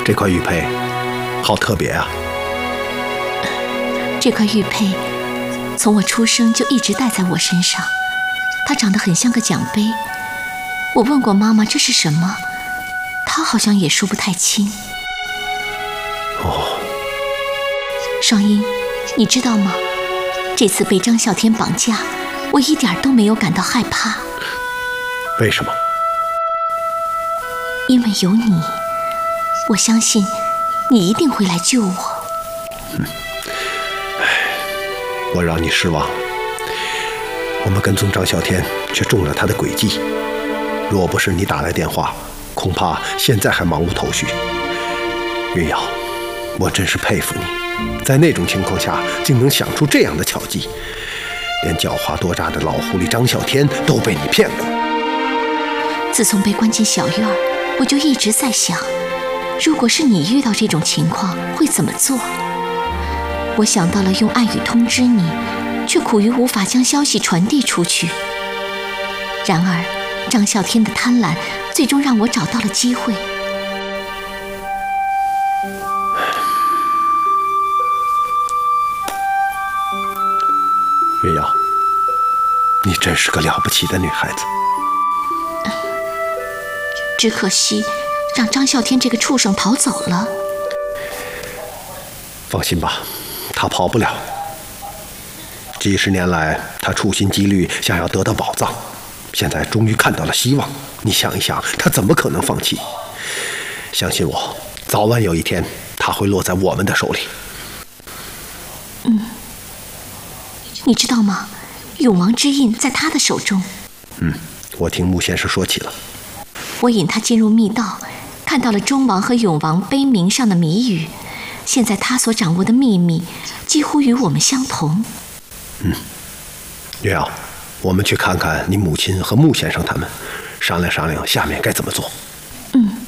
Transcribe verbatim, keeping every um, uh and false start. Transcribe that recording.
这块玉佩好特别啊！ 这块玉佩从我出生就一直戴在我身上，它长得很像个奖杯。我问过妈妈这是什么，她好像也说不太清。 哦， 双英，你知道吗？这次被张啸天绑架，我一点都没有感到害怕。 为什么？ 因为有你，我相信你一定会来救我。 嗯，唉，我让你失望了。我们跟踪张啸天，却中了他的诡计。若不是你打来电话，恐怕现在还茫无头绪。云瑶，我真是佩服你，在那种情况下竟能想出这样的巧计，连狡猾多诈的老狐狸张啸天都被你骗过。 自从被关进小院儿，我就一直在想，如果是你遇到这种情况会怎么做。我想到了用暗语通知你，却苦于无法将消息传递出去。然而张啸天的贪婪最终让我找到了机会。 云瑶，你真是个了不起的女孩子。 只可惜让张啸天这个畜生逃走了。 放心吧，他跑不了。几十年来，他处心积虑想要得到宝藏，现在终于看到了希望。你想一想，他怎么可能放弃？相信我，早晚有一天，他会落在我们的手里。 嗯，你知道吗？永王之印在他的手中。 嗯，我听穆先生说起了。 我引他进入密道，看到了忠王和永王碑铭上的谜语。现在他所掌握的秘密几乎与我们相同。 嗯，云瑶，我们去看看你母亲和穆先生他们，商量商量下面该怎么做。 嗯。